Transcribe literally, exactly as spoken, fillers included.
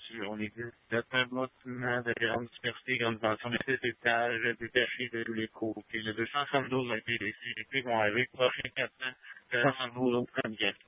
on est nettement de grande diversité, grande dimension, mais six étages, détachés de tous les côtés. Le deux cent soixante-douze a été décidé, vont arriver prochain quatre ans, deux cent soixante-douze autres comme